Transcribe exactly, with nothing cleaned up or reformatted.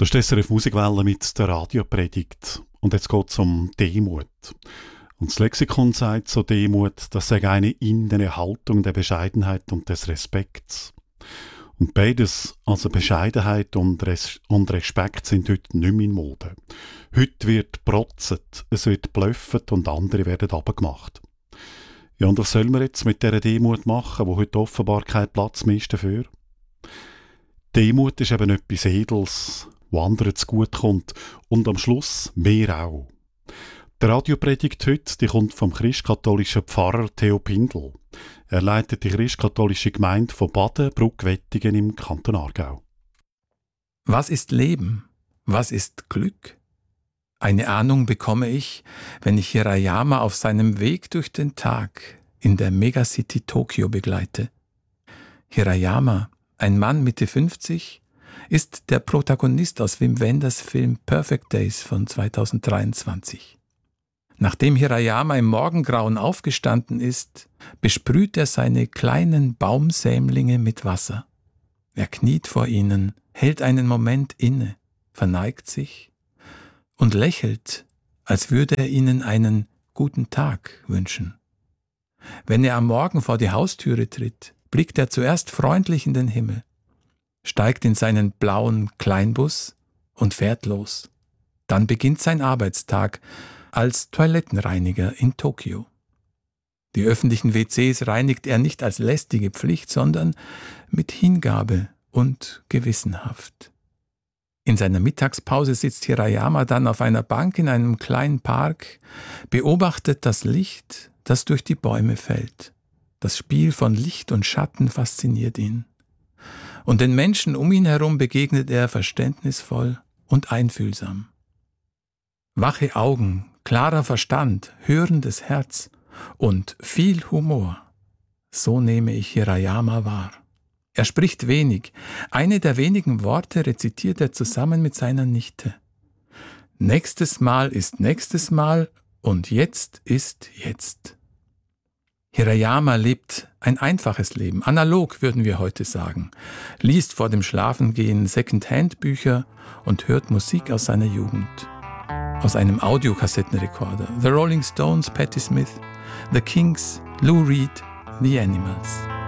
Das ist die S R F Musikwelle mit der Radiopredigt. Und jetzt geht es um Demut. Und das Lexikon sagt so Demut, das sei eine innere Haltung der Bescheidenheit und des Respekts. Und beides, also Bescheidenheit und, Res- und Respekt, sind heute nicht mehr in Mode. Heute wird protzet, es wird blöffet und andere werden runtergemacht. Ja, und was soll man jetzt mit dieser Demut machen, wo heute offenbar kein Platz mehr ist dafür? Demut ist eben etwas Edles, wo anderen zu gut kommt und am Schluss mehr auch. Die Radiopredigt heute, die kommt vom christkatholischen Pfarrer Theo Pindel. Er leitet die christkatholische Gemeinde von Baden-Bruck-Wettingen im Kanton Aargau. Was ist Leben? Was ist Glück? Eine Ahnung bekomme ich, wenn ich Hirayama auf seinem Weg durch den Tag in der Megacity Tokio begleite. Hirayama, ein Mann Mitte fünfzig, ist der Protagonist aus Wim Wenders Film Perfect Days von zweitausenddreiundzwanzig. Nachdem Hirayama im Morgengrauen aufgestanden ist, besprüht er seine kleinen Baumsämlinge mit Wasser. Er kniet vor ihnen, hält einen Moment inne, verneigt sich und lächelt, als würde er ihnen einen guten Tag wünschen. Wenn er am Morgen vor die Haustüre tritt, blickt er zuerst freundlich in den Himmel, steigt in seinen blauen Kleinbus und fährt los. Dann beginnt sein Arbeitstag als Toilettenreiniger in Tokio. Die öffentlichen W Cs reinigt er nicht als lästige Pflicht, sondern mit Hingabe und gewissenhaft. In seiner Mittagspause sitzt Hirayama dann auf einer Bank in einem kleinen Park, beobachtet das Licht, das durch die Bäume fällt. Das Spiel von Licht und Schatten fasziniert ihn. Und den Menschen um ihn herum begegnet er verständnisvoll und einfühlsam. Wache Augen, klarer Verstand, hörendes Herz und viel Humor. So nehme ich Hirayama wahr. Er spricht wenig. Eine der wenigen Worte rezitiert er zusammen mit seiner Nichte. Nächstes Mal ist nächstes Mal und jetzt ist jetzt. Hirayama lebt ein einfaches Leben, analog würden wir heute sagen, liest vor dem Schlafengehen Secondhand-Bücher und hört Musik aus seiner Jugend. Aus einem Audiokassettenrekorder. The Rolling Stones, Patti Smith, The Kings, Lou Reed, The Animals.